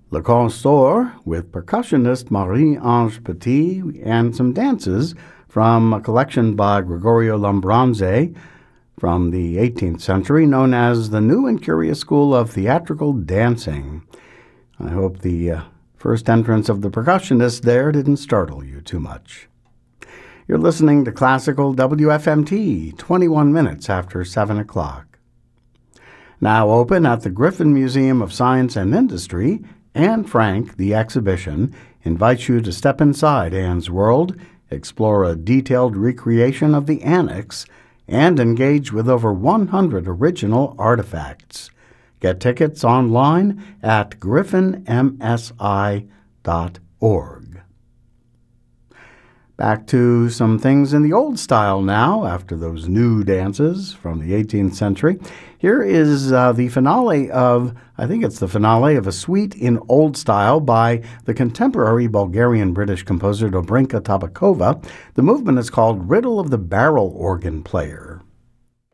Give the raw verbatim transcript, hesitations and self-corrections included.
Le Consort with percussionist Marie-Ange Petit and some dances from a collection by Gregorio Lombranze from the eighteenth century known as the New and Curious School of Theatrical Dancing. I hope the uh, first entrance of the percussionist there didn't startle you too much. You're listening to Classical W F M T, twenty-one minutes after seven o'clock. Now open at the Griffin Museum of Science and Industry, Anne Frank, the exhibition, invites you to step inside Anne's world, explore a detailed recreation of the annex, and engage with over one hundred original artifacts. Get tickets online at griffin m s i dot org. Back to some things in the old style now, after those new dances from the eighteenth century. Here is uh, the finale of, I think it's the finale of a suite in old style by the contemporary Bulgarian-British composer Dobrinka Tabakova. The movement is called Riddle of the Barrel Organ Player.